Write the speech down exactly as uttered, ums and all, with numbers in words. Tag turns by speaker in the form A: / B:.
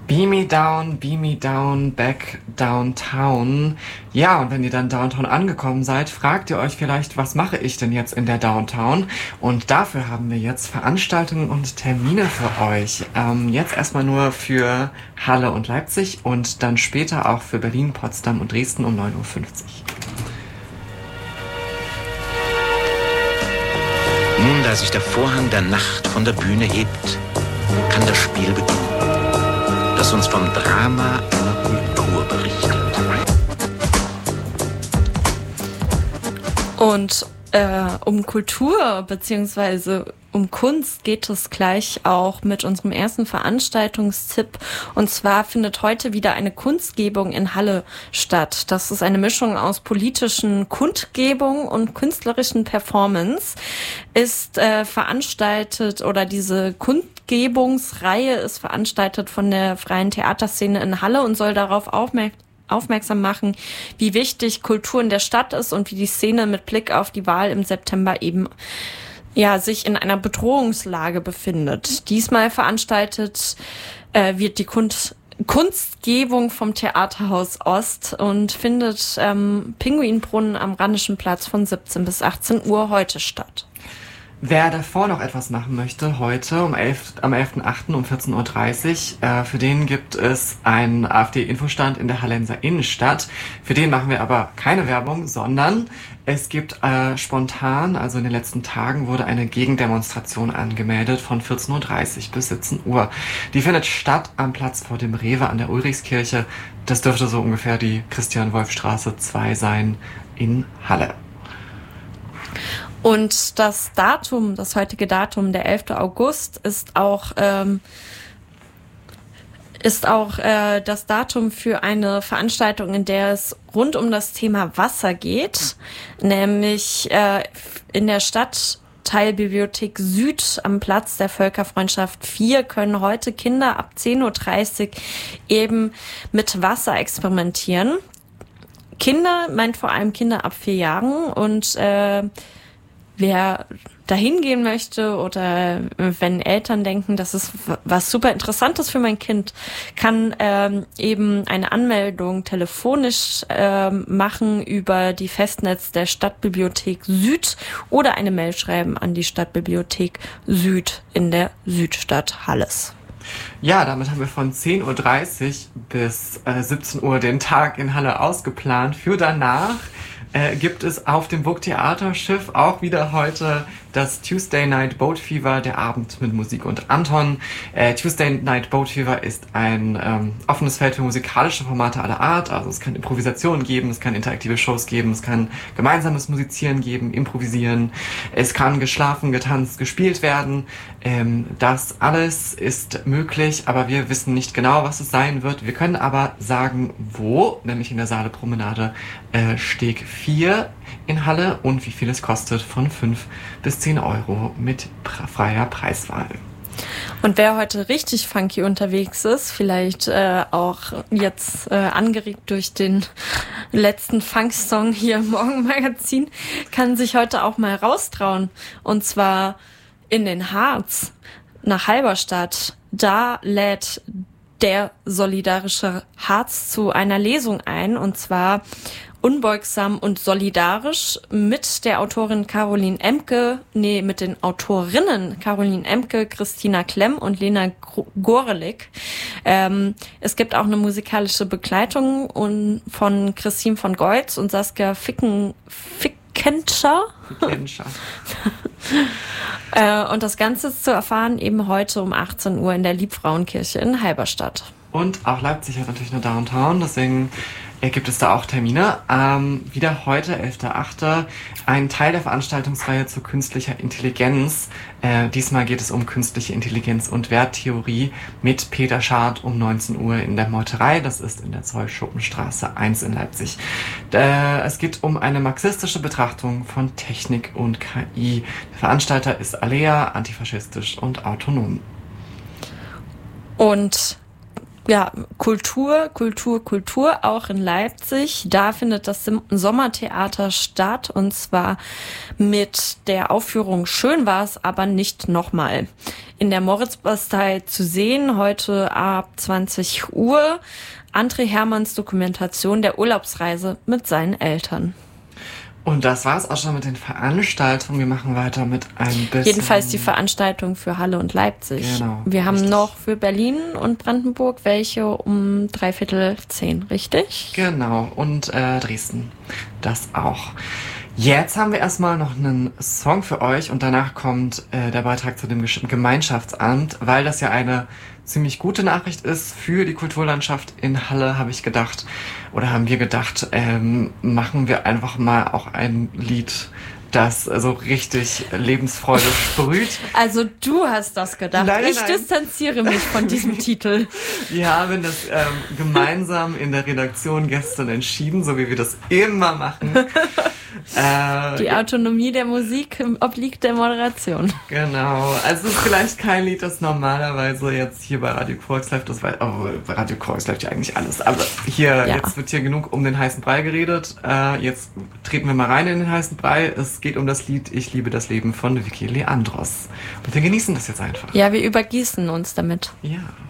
A: Beam me down, beam me down, back downtown. Ja, und wenn ihr dann downtown angekommen seid, fragt ihr euch vielleicht, was mache ich denn jetzt in der Downtown? Und dafür haben wir jetzt Veranstaltungen und Termine für euch. Ähm, jetzt erstmal nur für Halle und Leipzig und dann später auch für Berlin, Potsdam und Dresden um neun Uhr fünfzig.
B: Nun, da sich der Vorhang der Nacht von der Bühne hebt, kann das Spiel beginnen, das uns vom Drama einer Kultur berichtet.
C: Und äh, um Kultur bzw. um Kunst geht es gleich auch mit unserem ersten Veranstaltungstipp. Und zwar findet heute wieder eine Kunstgebung in Halle statt. Das ist eine Mischung aus politischen Kundgebungen und künstlerischen Performance. Ist äh, veranstaltet oder diese Kundgebungsreihe ist veranstaltet von der freien Theaterszene in Halle und soll darauf aufmerksam aufmerksam machen, wie wichtig Kultur in der Stadt ist und wie die Szene mit Blick auf die Wahl im September eben ja sich in einer Bedrohungslage befindet. Diesmal veranstaltet äh, wird die Kunst, Kunstgebung vom Theaterhaus Ost und findet ähm, Pinguinbrunnen am Rheinischen Platz von siebzehn bis achtzehn Uhr heute statt.
A: Wer davor noch etwas machen möchte, heute um elf, am elften achten um vierzehn Uhr dreißig, äh, für den gibt es einen AfD-Infostand in der Hallenser Innenstadt. Für den machen wir aber keine Werbung, sondern es gibt äh, spontan, also in den letzten Tagen, wurde eine Gegendemonstration angemeldet von vierzehn Uhr dreißig bis siebzehn Uhr. Die findet statt am Platz vor dem Rewe an der Ulrichskirche. Das dürfte so ungefähr die Christian-Wolf-Straße zwei sein in Halle.
C: Und das Datum, das heutige Datum, der elfte August, ist auch ähm, ist auch äh, das Datum für eine Veranstaltung, in der es rund um das Thema Wasser geht, nämlich äh, in der Stadtteilbibliothek Süd am Platz der Völkerfreundschaft vier können heute Kinder ab zehn Uhr dreißig eben mit Wasser experimentieren. Kinder meint vor allem Kinder ab vier Jahren und äh, wer dahin gehen möchte oder wenn Eltern denken, das ist was super Interessantes für mein Kind, kann ähm, eben eine Anmeldung telefonisch ähm, machen über die Festnetz der Stadtbibliothek Süd oder eine Mail schreiben an die Stadtbibliothek Süd in der Südstadt Halles.
A: Ja, damit haben wir von zehn Uhr dreißig bis äh, siebzehn Uhr den Tag in Halle ausgeplant. Für danach äh, gibt es auf dem Burgtheaterschiff auch wieder heute das Tuesday Night Boat Fever, der Abend mit Musik und Anton. Äh, Tuesday Night Boat Fever ist ein ähm, offenes Feld für musikalische Formate aller Art. Also es kann Improvisationen geben, es kann interaktive Shows geben, es kann gemeinsames Musizieren geben, Improvisieren. Es kann geschlafen, getanzt, gespielt werden. Ähm, das alles ist möglich, aber wir wissen nicht genau, was es sein wird. Wir können aber sagen, wo, nämlich in der Saalepromenade äh, Steg vier in Halle und wie viel es kostet, von fünf bis zehn Euro mit freier Preiswahl.
C: Und wer heute richtig funky unterwegs ist, vielleicht äh, auch jetzt äh, angeregt durch den letzten Funk-Song hier im Morgenmagazin, kann sich heute auch mal raustrauen. Und zwar in den Harz, nach Halberstadt. Da lädt der solidarische Harz zu einer Lesung ein, und zwar Unbeugsam und solidarisch mit der Autorin Caroline Emke, nee, mit den Autorinnen Caroline Emke, Christina Klemm und Lena Gorelik. Ähm, es gibt auch eine musikalische Begleitung und von Christine von Goitz und Saskia Ficken, Fickenscher.
A: Fickenscher.
C: äh, und das Ganze ist zu erfahren eben heute um achtzehn Uhr in der Liebfrauenkirche in Halberstadt.
A: Und auch Leipzig hat natürlich eine Downtown, deswegen gibt es da auch Termine. Ähm, wieder heute, elfter achter ein Teil der Veranstaltungsreihe zu künstlicher Intelligenz. Äh, diesmal geht es um künstliche Intelligenz und Werttheorie mit Peter Schad um neunzehn Uhr in der Meuterei. Das ist in der Zollschuppenstraße eins in Leipzig. Äh, es geht um eine marxistische Betrachtung von Technik und K I. Der Veranstalter ist Alea, antifaschistisch und autonom.
C: Und ja, Kultur, Kultur, Kultur, auch in Leipzig. Da findet das Sommertheater statt, und zwar mit der Aufführung Schön war's, aber nicht nochmal. In der Moritzbastei zu sehen, heute ab zwanzig Uhr, André Hermanns Dokumentation der Urlaubsreise mit seinen Eltern.
A: Und das war's auch schon mit den Veranstaltungen. Wir machen weiter mit ein bisschen...
C: Jedenfalls die Veranstaltung für Halle und Leipzig.
A: Genau.
C: Wir haben
A: richtig.
C: noch für Berlin und Brandenburg welche um dreiviertel zehn, richtig?
A: Genau. Und äh, Dresden. Das auch. Jetzt haben wir erstmal noch einen Song für euch und danach kommt äh, der Beitrag zu dem Gemeinschaftsamt, weil das ja eine ziemlich gute Nachricht ist für die Kulturlandschaft in Halle, habe ich gedacht, oder haben wir gedacht, ähm, machen wir einfach mal auch ein Lied, das so richtig Lebensfreude sprüht.
C: Also du hast das gedacht.
A: Nein, nein,
C: ich
A: nein.
C: distanziere mich von diesem Titel.
A: Wir haben das ähm, gemeinsam in der Redaktion gestern entschieden, so wie wir das immer machen. Äh,
C: Die Autonomie der Musik obliegt der Moderation.
A: Genau. Also es ist vielleicht kein Lied, das normalerweise jetzt hier bei Radio Volkslife, das war, oh, bei Radio Volkslife ja eigentlich alles, aber hier,
C: Ja.
A: jetzt wird hier genug um den heißen Brei geredet. Äh, jetzt treten wir mal rein in den heißen Brei. Es geht um das Lied Ich liebe das Leben von Vicky Leandros. Und wir genießen das jetzt einfach.
C: Ja, wir übergießen uns damit.
A: Ja.